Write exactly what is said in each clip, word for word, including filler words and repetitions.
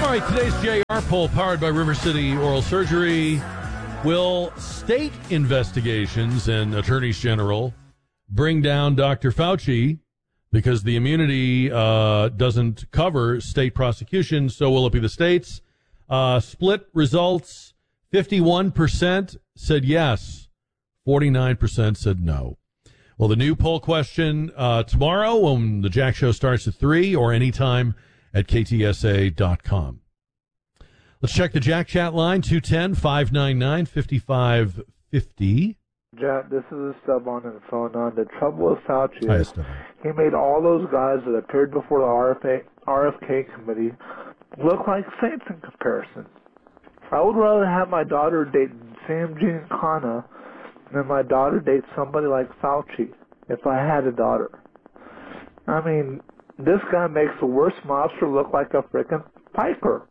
right, today's J R poll powered by River City Oral Surgery. Will state investigations and attorneys general bring down Doctor Fauci because the immunity uh, doesn't cover state prosecution? So will it be the states? Uh, split results, fifty-one percent said yes, forty-nine percent said no. Well, the new poll question uh, tomorrow when the Jack Show starts at three or anytime at K T S A dot com. Let's check the Jack Chat line, two one zero, five nine nine, five five five zero. Jack, this is a stub on the phone on. The trouble with Fauci Hi, is Esteban. he made all those guys that appeared before the R F A, R F K committee look like saints in comparison. I would rather have my daughter date Sam Giancana than my daughter date somebody like Fauci if I had a daughter. I mean, this guy makes the worst mobster look like a frickin' piker.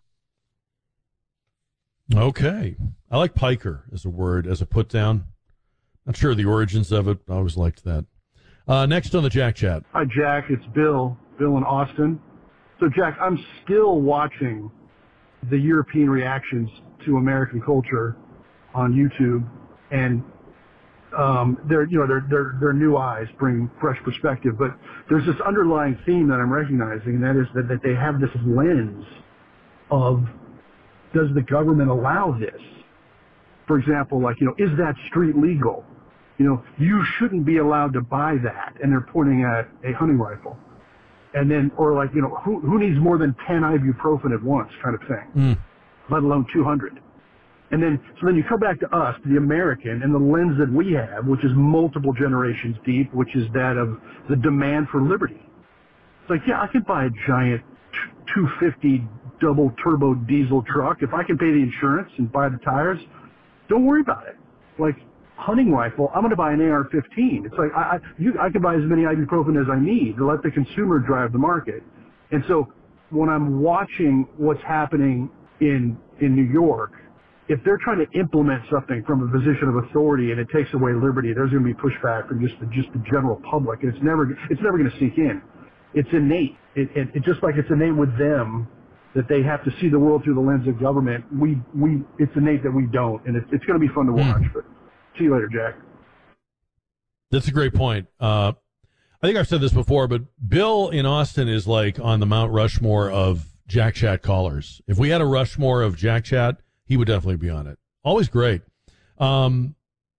Okay. I like piker as a word, as a put down. Not sure the origins of it. I always liked that. Uh, next on the Jack Chat. Hi, Jack. It's Bill. Bill in Austin. So, Jack, I'm still watching the European reactions to American culture on YouTube, and um, their, you know, their, their, their new eyes bring fresh perspective. But there's this underlying theme that I'm recognizing, and that is that, that they have this lens of, does the government allow this? For example, like, you know, is that street legal? You know, you shouldn't be allowed to buy that. And they're pointing at a hunting rifle. And then, or like, you know, who, who needs more than ten ibuprofen at once kind of thing, mm. let alone two hundred. And then, so then you come back to us, to the American, and the lens that we have, which is multiple generations deep, which is that of the demand for liberty. It's like, yeah, I could buy a giant two fifty double turbo diesel truck. If I can pay the insurance and buy the tires, don't worry about it. Like, hunting rifle, I'm going to buy an A R fifteen. It's like, I, I, you, I can buy as many ibuprofen as I need to let the consumer drive the market. And so when I'm watching what's happening in, in New York, if they're trying to implement something from a position of authority and it takes away liberty, there's going to be pushback from just the, just the general public. And it's never, it's never going to sink in. It's innate. It, it, it just like it's innate with them that they have to see the world through the lens of government. We, we, it's innate that we don't, and it's, it's going to be fun to watch. Mm. But see you later, Jack. That's a great point. Uh, I think I've said this before, but Bill in Austin is like on the Mount Rushmore of Jack Chat callers. If we had a Rushmore of Jack Chat, he would definitely be on it. Always great. Um,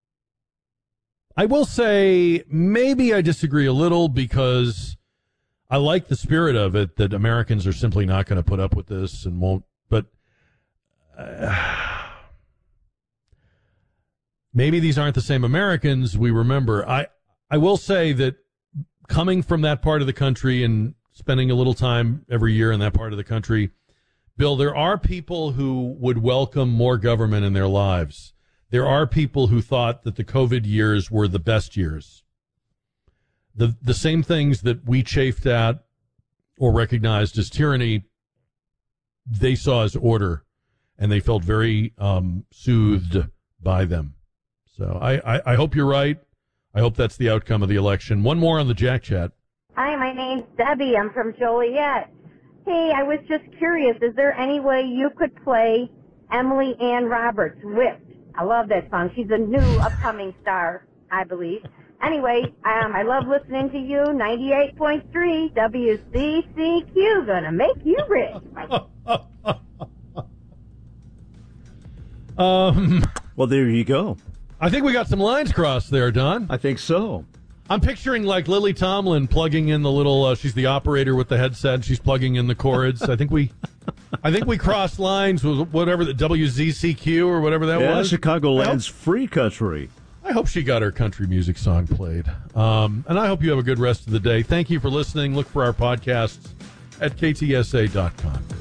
I will say maybe I disagree a little because I like the spirit of it, that Americans are simply not going to put up with this and won't. But uh, maybe these aren't the same Americans we remember. I, I will say that coming from that part of the country and spending a little time every year in that part of the country, Bill, there are people who would welcome more government in their lives. There are people who thought that the COVID years were the best years. The the same things that we chafed at or recognized as tyranny, they saw as order, and they felt very um, soothed by them. So I, I, I hope you're right. I hope that's the outcome of the election. One more on the Jack Chat. Hi, my name's Debbie. I'm from Joliet. Hey, I was just curious. Is there any way you could play Emily Ann Roberts, Whipped? I love that song. She's a new upcoming star, I believe. Anyway, um, I love listening to you. ninety-eight point three W C C Q, gonna make you rich. um, well, there you go. I think we got some lines crossed there, Don. I think so. I'm picturing like Lily Tomlin plugging in the little. Uh, she's the operator with the headset. She's plugging in the cords. I think we, I think we crossed lines with whatever the W Z C Q or whatever that yeah, was. Chicagoland's free country. I hope she got her country music song played. Um, and I hope you have a good rest of the day. Thank you for listening. Look for our podcasts at K T S A dot com.